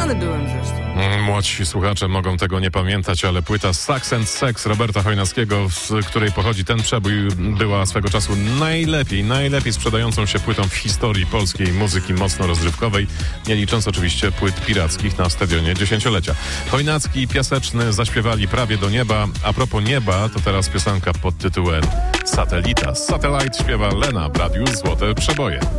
Pijany byłem zresztą. Młodsi słuchacze mogą tego nie pamiętać, ale płyta Sax and Sex Roberta Chojnackiego, z której pochodzi ten przebój, była swego czasu najlepiej sprzedającą się płytą w historii polskiej muzyki mocno rozrywkowej, nie licząc oczywiście płyt pirackich na stadionie dziesięciolecia. Chojnacki i Piaseczny zaśpiewali Prawie do nieba. A propos nieba, to teraz piosenka pod tytułem Satelita. Satellite śpiewa Lena w radiu Złote Przeboje.